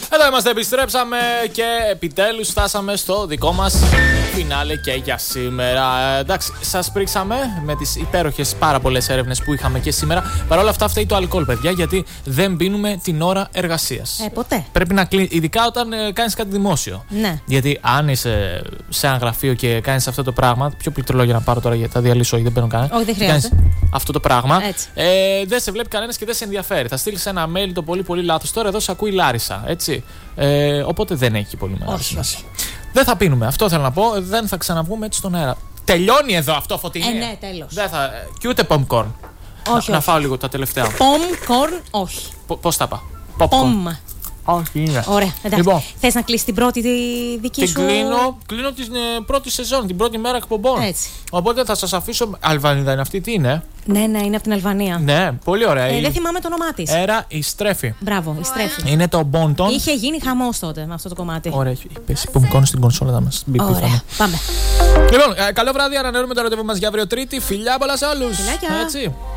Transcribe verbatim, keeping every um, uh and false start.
Εδώ είμαστε, επιστρέψαμε και επιτέλους φτάσαμε στο δικό μας φινάλε και για σήμερα. Ε, εντάξει, σας πρίξαμε με τις υπέροχες πάρα πολλές έρευνες που είχαμε και σήμερα. Παρ' όλα αυτά φταίει το αλκοόλ, παιδιά, γιατί δεν πίνουμε την ώρα εργασίας. Ε, ποτέ. Πρέπει να κλείνει, ειδικά όταν ε, κάνεις κάτι δημόσιο. Ναι. Γιατί αν είσαι σε ένα γραφείο και κάνεις αυτό το πράγμα. Πιο πληκτρολόγια να πάρω τώρα γιατί θα διαλύσω, όχι δεν παίρνω κανένα. Όχι, δεν χρειάζεται. Αυτό το πράγμα. Ε, δεν σε βλέπει κανένας και δεν σε ενδιαφέρει. Θα στείλεις ένα mail το πολύ πολύ λάθος. Τώρα εδώ σε ακούει η Λάρισα. Έτσι. Ε, οπότε δεν έχει πολύ μεγάλη σημασία. Δεν θα πίνουμε. Αυτό θέλω να πω. Δεν θα ξαναβγούμε έτσι στον αέρα. Τελειώνει εδώ αυτό, Φωτεινή. Ε, ναι, τέλος. Δεν θα... Και ούτε popcorn. Όχι, να, να όχι. φάω λίγο τα τελευταία. Popcorn, όχι. Πώς τα είπα? Popcorn. Όχι, είναι. Ωραία, εντάξει. Λοιπόν, θες να κλείσει την πρώτη τη δική την σου. κλείνω, κλείνω την ε, πρώτη σεζόν, την πρώτη μέρα εκπομπών. Έτσι. Οπότε θα σας αφήσω. Αλβανίδα είναι αυτή, τι είναι? Ναι, ναι, είναι από την Αλβανία. Ναι, πολύ ωραία. Ε, η... Δεν θυμάμαι το όνομά της. Έρα η Στρέφη. Μπράβο, η Στρέφη. Είναι το Bonton. Είχε γίνει χαμός τότε με αυτό το κομμάτι. Ωραία, έχει πέσει popcorn στην κονσόλα να μας μπει. Ωραία, πάμε. Λοιπόν, ε, καλό βράδυ, ανανεώνουμε το ραντεβού μας για αύριο Τρίτη. Φιλιά πολλά σε όλους. Φιλάκια. Έτσι.